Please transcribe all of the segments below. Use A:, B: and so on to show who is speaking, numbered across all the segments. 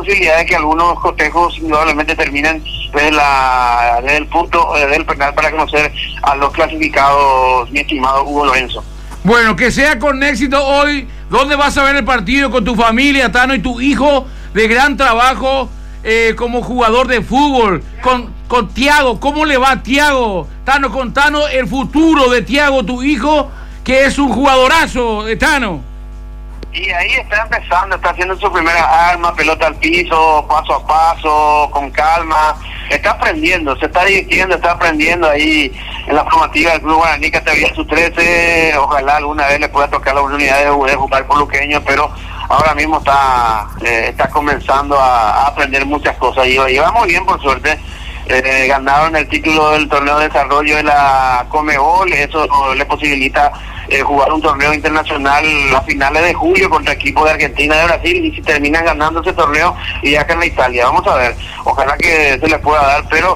A: posibilidad de que algunos cotejos indudablemente terminen desde el punto del penal para conocer a los clasificados, mi estimado Hugo Lorenzo.
B: Bueno, que sea con éxito hoy. ¿Dónde vas a ver el partido? Con tu familia, Tano, y tu hijo de gran trabajo como jugador de fútbol. Con Thiago, ¿cómo le va a Thiago? Tano, contanos el futuro de Thiago, tu hijo, que es un jugadorazo, Tano.
A: Y ahí está empezando, está haciendo su primera arma, pelota al piso, paso a paso, con calma. Está aprendiendo, se está divirtiendo, está aprendiendo ahí en la formativa del Club Guaraní Categoría Sub-13. Ojalá alguna vez le pueda tocar la oportunidad de jugar por Luqueño, pero ahora mismo está comenzando a aprender muchas cosas. Y va muy bien, por suerte. Ganaron el título del torneo de desarrollo de la Conmebol, eso le posibilita jugar un torneo internacional a finales de julio contra equipos de Argentina y de Brasil, y si terminan ganando ese torneo y viajan a Italia, vamos a ver, ojalá que se les pueda dar, pero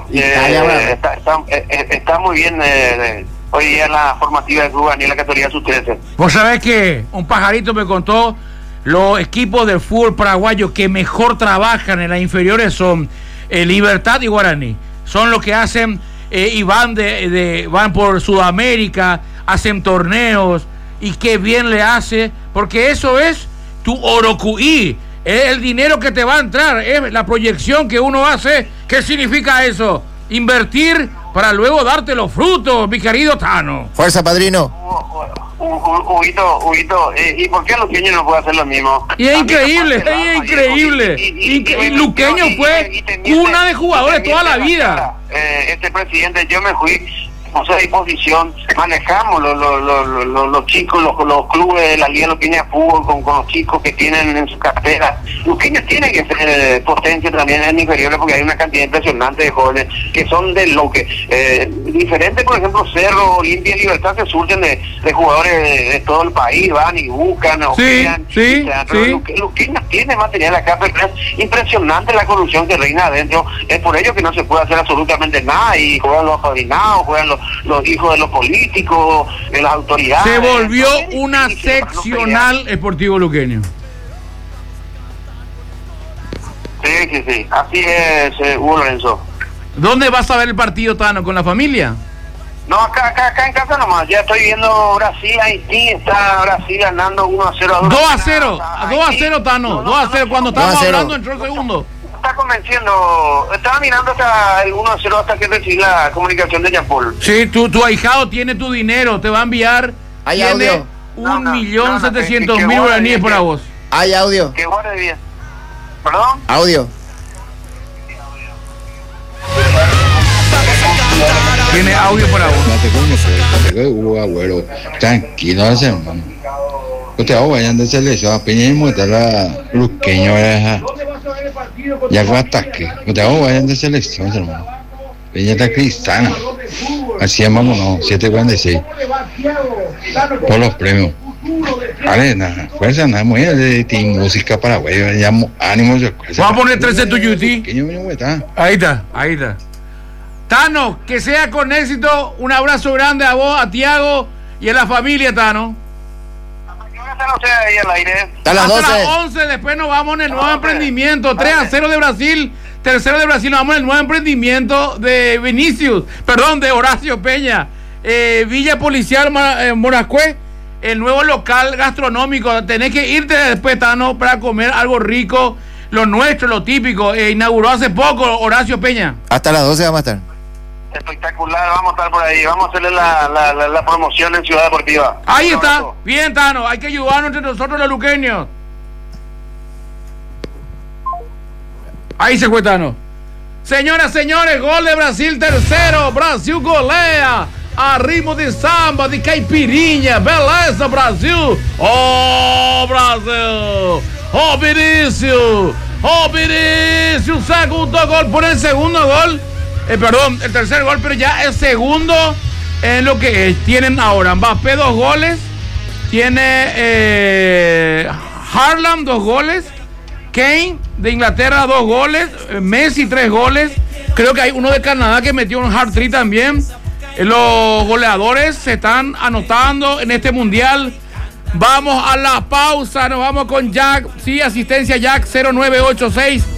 A: está muy bien hoy día en la formativa del Club Guaraní en la categoría sub-13.
B: Vos sabés que un pajarito me contó, los equipos de fútbol paraguayo que mejor trabajan en las inferiores son Libertad y Guaraní, son los que hacen y van van por Sudamérica, hacen torneos, y qué bien le hace, porque eso es tu orocuí, es el dinero que te va a entrar, es la proyección que uno hace. ¿Qué significa eso? Invertir para luego darte los frutos, mi querido Tano.
C: Fuerza, padrino.
A: Huguito, ¿y por qué Luqueño no puede hacer lo mismo?
B: Y es increíble, es increíble. Y Luqueño fue una de jugadores toda la vida.
A: Este presidente, yo me fui a disposición, manejamos los chicos, los clubes de la Liga Luqueña de Fútbol con los chicos que tienen en su cartera. Luqueño tiene que ser potencia también en inferiores, porque hay una cantidad impresionante de jóvenes que son de lo que diferente, por ejemplo, Cerro, Olimpia y Libertad se surgen de jugadores de todo el país, van y buscan, Luqueño tiene material acá, pero es impresionante la corrupción que reina adentro. Es por ello que no se puede hacer absolutamente nada, y juegan los apadrinados, juegan los hijos de los políticos, de las autoridades.
B: Se volvió una seccional Sportivo Luqueño.
A: Sí, así es, Hugo Lorenzo.
B: ¿Dónde vas a ver el partido, Tano? ¿Con la familia?
A: No, acá en casa nomás. Ya estoy viendo Brasil-Haití. Está Brasil ganando 1-0 a
B: 2-0, Tano. 2-0. Cuando estábamos hablando entró el segundo.
A: Está convenciendo. Estaba mirando hasta el 1-0 hasta que recibí la comunicación de Jean Paul.
B: Sí, tu ahijado tiene tu dinero. Te va a enviar.
C: ¿Hay audio?
B: 1.700.000 guaraníes para vos.
C: ¿Hay audio?
A: Que guarde bien. ¿Perdón?
C: Audio.
B: Tiene audio para vos.
D: Hugo Agüero, tranquilo, hermano. Ustedes vayan de selección, apenas está la Luqueño, ya fue ataque. Ustedes vayan de selección, hermano. Peña está Cristana. Así hermano, no, 746. Por los premios. Vale, nada, fuerza, nada, muy de música paraguaya, ánimo.
B: Vamos a poner 13 tu yuti. Ahí está. Tano, que sea con éxito. Un abrazo grande a vos, a Thiago y a la familia, Tano.
C: Hasta las 12.
B: Hasta las 11, después nos vamos en el nuevo emprendimiento. 3-0 de Brasil. Tercero de Brasil, nos vamos en el nuevo emprendimiento de de Horacio Peña. Villa Policial Morascué, el nuevo local gastronómico. Tenés que irte después, Tano, para comer algo rico, lo nuestro, lo típico. Inauguró hace poco Horacio Peña.
C: Hasta las 12 vamos a estar.
A: Espectacular, vamos a estar por ahí, vamos a hacerle la promoción en Ciudad Deportiva.
B: Ahí está, bien, Tano, hay que ayudarnos entre nosotros los luqueños. Ahí se fue, Tano. Señoras, señores, gol de Brasil, tercero. Brasil golea a ritmo de samba, de caipirinha. Beleza, Brasil. Oh, Brasil. Oh, Vinícius. Segundo gol por el segundo gol. El tercer gol, pero ya el segundo en lo que es. Tienen ahora Mbappé 2 goles. Tiene Haaland 2 goles. Kane de Inglaterra 2 goles. Messi 3 goles. Creo que hay uno de Canadá que metió un hat-trick también. Los goleadores se están anotando en este mundial. Vamos a la pausa. Nos vamos con Jack. Sí, asistencia Jack 0986.